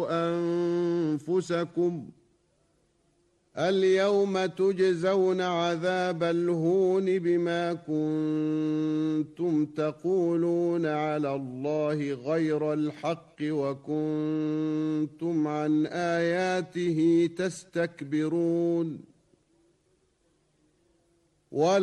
أنفسكم اليوم تجزون عذاب الهون بما كنتم تقولون على الله غير الحق وكنتم عن آياته تستكبرون